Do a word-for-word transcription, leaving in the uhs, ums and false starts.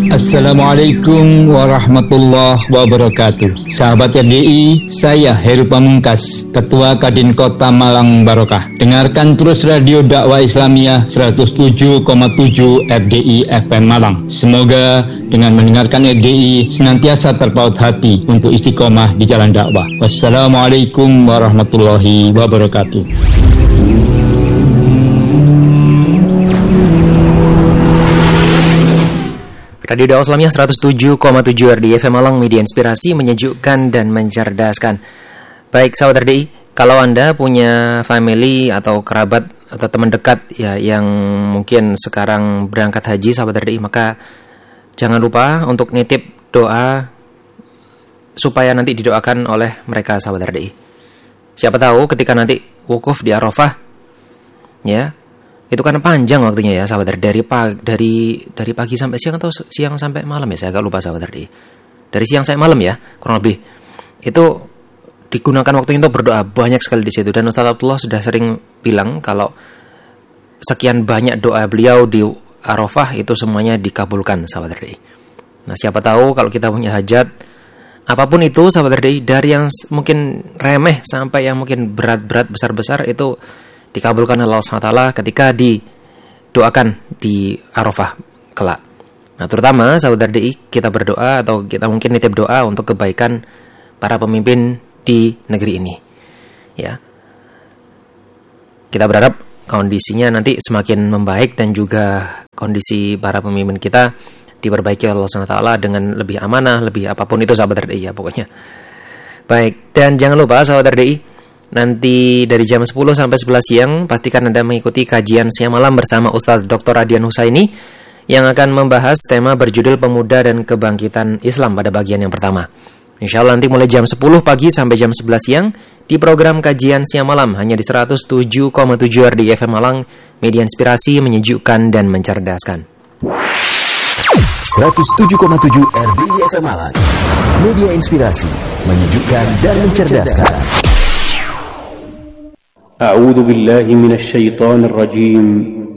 Assalamualaikum warahmatullahi wabarakatuh. Sahabat R D I, saya Heru Pamungkas, Ketua Kadin Kota Malang Barokah. Dengarkan terus Radio Dakwah Islamiyah seratus tujuh koma tujuh R D I F M Malang. Semoga dengan mendengarkan R D I senantiasa terpaut hati untuk istiqomah di jalan dakwah. Wassalamualaikum warahmatullahi wabarakatuh. Radio Dakwah Islamiyah seratus tujuh koma tujuh R D I F M Malang, media inspirasi, menyejukkan dan mencerdaskan. Baik sahabat R D I, kalau Anda punya family atau kerabat atau teman dekat ya yang mungkin sekarang berangkat haji sahabat R D I, maka jangan lupa untuk nitip doa supaya nanti didoakan oleh mereka sahabat R D I. Siapa tahu ketika nanti wukuf di Arafah ya, itu kan panjang waktunya ya sahabat, dari pagi, dari dari pagi sampai siang atau siang sampai malam ya, saya agak lupa sahabat. Dari dari siang sampai malam ya kurang lebih. Itu digunakan waktu untuk berdoa banyak sekali di situ, dan Ustaz Abdullah sudah sering bilang kalau sekian banyak doa beliau di Arafah itu semuanya dikabulkan sahabat R D I. Nah, siapa tahu kalau kita punya hajat apapun itu sahabat R D I, dari yang mungkin remeh sampai yang mungkin berat-berat besar-besar, itu dikabulkan Allah subhanahu wa taala ketika didoakan di Arafah kelak. Nah, terutama sahabat R D I, kita berdoa atau kita mungkin nitip doa untuk kebaikan para pemimpin di negeri ini. Ya. Kita berharap kondisinya nanti semakin membaik dan juga kondisi para pemimpin kita diperbaiki Allah subhanahu wa taala dengan lebih amanah, lebih apapun itu sahabat R D I ya pokoknya. Baik, dan jangan lupa sahabat R D I, nanti dari jam sepuluh sampai sebelas siang pastikan Anda mengikuti kajian siang malam bersama Ustaz Doktor Radian Husaini yang akan membahas tema berjudul Pemuda dan Kebangkitan Islam pada bagian yang pertama. Insyaallah nanti mulai jam sepuluh pagi sampai jam sebelas siang di program kajian siang malam hanya di seratus tujuh koma tujuh R D I F M Malang, media inspirasi, menyejukkan dan mencerdaskan. seratus tujuh koma tujuh R D I F M Malang, media inspirasi, menyejukkan dan mencerdaskan. أعوذ بالله من الشيطان الرجيم